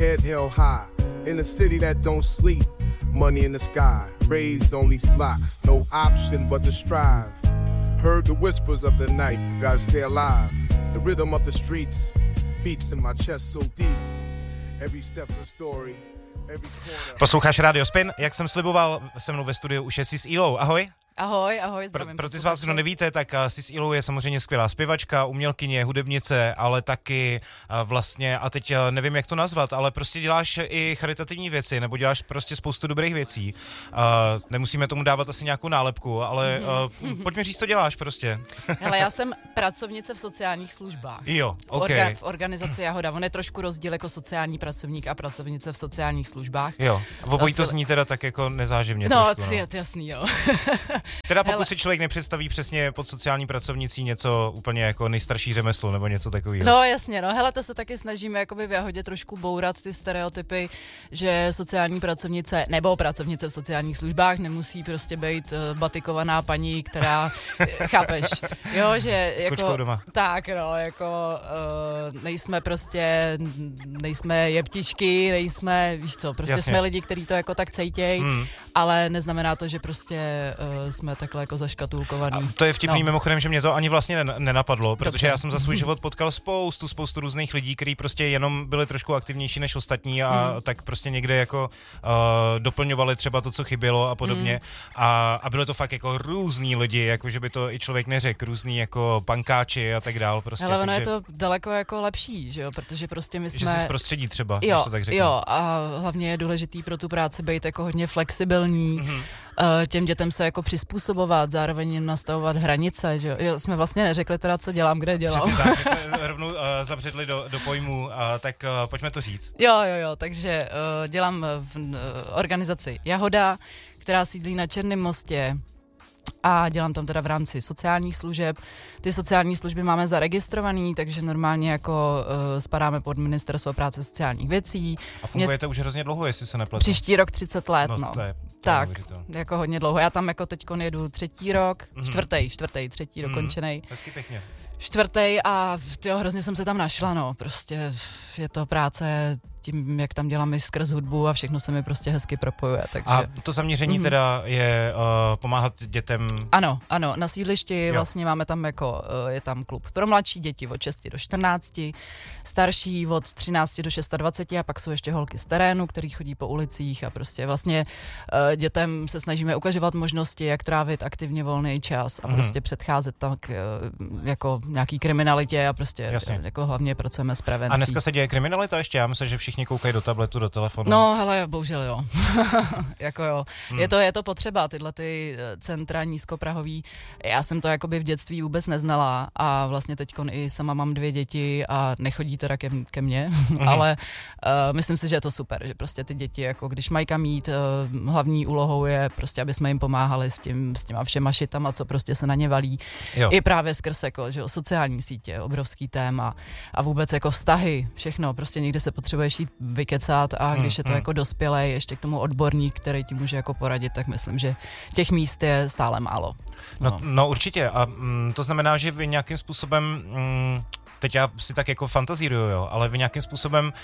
head held high. In a city that don't sleep, money in the sky. Raised on these blocks, no option but to strive. Heard the whispers of the night, gotta stay alive. The rhythm of the streets beats in my chest so deep. Every step's a story. Posloucháš Radio Spin? Jak jsem sliboval, se mnou ve studiu už je Sis Ilou. Ahoj. Ahoj, zdravím. Pro ty z vás, kdo nevíte, tak Sis Ilou je samozřejmě skvělá zpěvačka, umělkyně, hudebnice, ale taky vlastně, a teď nevím, jak to nazvat, ale prostě děláš i charitativní věci, nebo děláš prostě spoustu dobrých věcí. Nemusíme tomu dávat asi nějakou nálepku, ale pojďme říct, co děláš prostě. Hele, já jsem pracovnice v sociálních službách. Jo, v organizaci Jahoda. On je trošku rozdíl jako sociální pracovník a pracovnice v sociálních službách. Jo, v obojí to zní teda tak jako nezáživně no, trošku. No, jasný, jo. Teda pokud si člověk nepředstaví přesně pod sociální pracovnicí něco úplně jako nejstarší řemeslo nebo něco takového. No jasně, no hele, to se taky snažíme jakoby v Jahodě trošku bourat ty stereotypy, že sociální pracovnice nebo pracovnice v sociálních službách nemusí prostě být batikovaná paní, která, chápeš, jo, že s kočkou doma. Tak, no, jako nejsme jeptičky, nejsme, víš co, prostě jasně. Jsme lidi, kteří to jako tak cejtěj, ale neznamená to, že prostě jsme takhle jako zaškatulkovaný. A to je vtipný mimochodem, že mě to ani vlastně nenapadlo, protože dobře. Já jsem za svůj život potkal spoustu různých lidí, kteří prostě jenom byli trošku aktivnější než ostatní a tak prostě někde jako doplňovali třeba to, co chybělo a podobně. A byly to fakt jako různý lidi, jako že by to i člověk neřekl, různý jako pankáči a tak dál. Prostě, ale ono takže... je to daleko jako lepší, že jo, protože prostě my jsme... Že jsi z prostředí třeba, jo, když to tak řeknu. Jo, a hlavně je důležitý pro tu práci být jako hodně flexibilní, těm dětem se jako přizpůsobovat, zároveň jim nastavovat hranice, že jo. Jsme vlastně neřekli teda, co dělám, kde dělám. Přesně tak, my jsme rovnou zabředli do pojmu, tak pojďme to říct. Jo, takže dělám v organizaci Jahoda, která sídlí na Černém Mostě, a dělám tam teda v rámci sociálních služeb. Ty sociální služby máme zaregistrovaný, takže normálně jako spadáme pod Ministerstvo práce a sociálních věcí. A fungujete už hrozně dlouho, jestli se nepletu. Příští rok 30 let, no. To je tak, jako hodně dlouho. Já tam jako teďkon jedu třetí rok, třetí dokončenej. Hezky pěkně. Čtvrtý a hrozně jsem se tam našla, no. Prostě je to práce tím, jak tam dělám i skrz hudbu a všechno se mi prostě hezky propojuje. Takže... A to zaměření teda je pomáhat dětem? Ano, na sídlišti vlastně máme tam jako, je tam klub pro mladší děti od 6 do 14, starší od 13 do 26 a pak jsou ještě holky z terénu, který chodí po ulicích a prostě vlastně dětem se snažíme ukažovat možnosti, jak trávit aktivně volný čas a prostě předcházet tak jako nějaký kriminalitě a prostě jako hlavně pracujeme s prevencí. A dneska se děje kriminalita ještě? Já myslím, že všichni koukají do tabletu, do telefonu. No, hele, bohužel jo. Jako jo. Je to potřeba, tyhle ty centra nízkoprahový. Já jsem to jakoby v dětství vůbec neznala a vlastně teďkon i sama mám 2 děti a nechodí teda ke mně, ale myslím si, že je to super, že prostě ty děti, jako když mají kam jít, hlavní úlohou je prostě, aby jsme jim pomáhali s těma všema šitama, co prostě se na ně valí. Jo. I právě skrz jako, že sociální sítě, obrovský téma a vůbec jako vztahy, všechno, prostě někde se potřebuješ jít vykecat a když je to jako dospělej, ještě k tomu odborník, který ti může jako poradit, tak myslím, že těch míst je stále málo. No určitě a to znamená, že vy nějakým způsobem, teď já si tak jako fantazíruju, jo, ale vy nějakým způsobem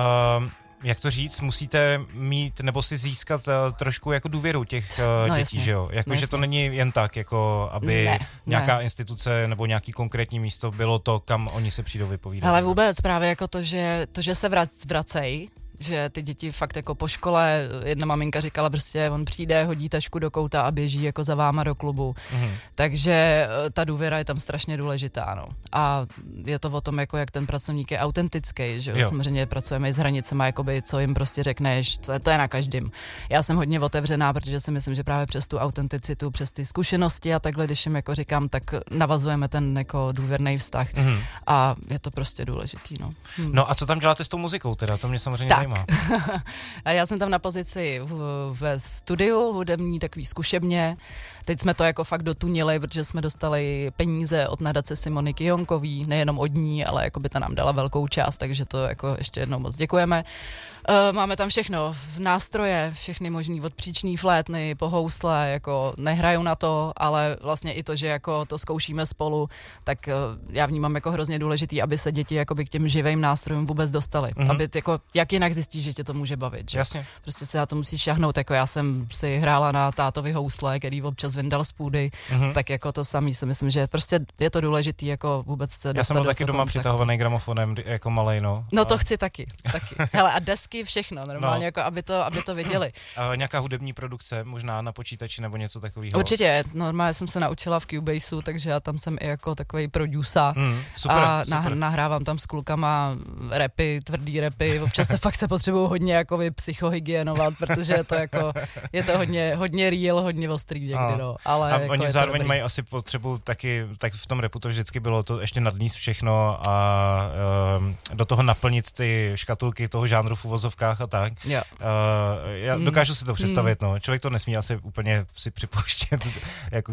jak to říct, musíte mít nebo si získat trošku jako důvěru těch dětí, jasně, že jo? Jako, že to není jen tak, jako aby nějaká instituce nebo nějaký konkrétní místo bylo to, kam oni se přijdou vypovídat. Ale vůbec právě jako to, že se vracejí, že ty děti fakt jako po škole, jedna maminka říkala prostě, on přijde, hodí tašku do kouta a běží jako za váma do klubu. Takže ta důvěra je tam strašně důležitá, no. A je to o tom, jako jak ten pracovník je autentický, že jo. Samozřejmě pracujeme i s hranicema, jakoby, co jim prostě řekneš, to je na každém. Já jsem hodně otevřená, protože si myslím, že právě přes tu autenticitu, přes ty zkušenosti a takhle, když jim jako říkám, tak navazujeme ten jako důvěrný vztah a je to prostě důležitý, no. No a co tam děláte s tou muzikou teda? To mě samozřejmě zajímá. A já jsem tam na pozici ve studiu, hudební takový zkušebně. Teď jsme to jako fakt dotunili, protože jsme dostali peníze od nadace Simony Kyjonkový, nejenom od ní, ale jako by ta nám dala velkou část, takže to jako ještě jednou moc děkujeme. Máme tam všechno, nástroje, všechny možný od příčný flétny po housle, jako nehraju na to, ale vlastně i to, že jako to zkoušíme spolu, tak já vnímám jako hrozně důležitý, aby se děti jakoby k těm živým nástrojům vůbec dostaly. Aby jako, jak jinak zjistíš, že tě to může bavit. Že? Jasně. Prostě se na to musíš šahnout, jako já jsem si hrála na tátovi housle, který občas vyndal z půdy, tak jako to samý si myslím, že prostě je to důležitý jako vůbec se dostat. Já jsem byl taky doma kontaktu. přitahovaný gramofonem jako malej, no. No to chci taky. Hele, a desky, všechno, normálně, jako aby to viděli. Nějaká hudební produkce, možná na počítači nebo něco takového. Určitě, normálně jsem se naučila v Cubaseu, takže já tam jsem i jako takovej producer super, a super. nahrávám tam s klukama rapy, tvrdý rapy, občas se potřebuju hodně jako psychohygienovat, protože je to hodně real, hodně ostrý někdy, no. Ale a jako oni je to zároveň dobrý. mají asi potřebu taky, tak v tom rapu to vždycky bylo to ještě nadníst všechno a do toho naplnit ty škatulky toho žánru v uvozovkách a tak. Jo. Já dokážu si to představit, no. Člověk to nesmí asi úplně si připouštět, jako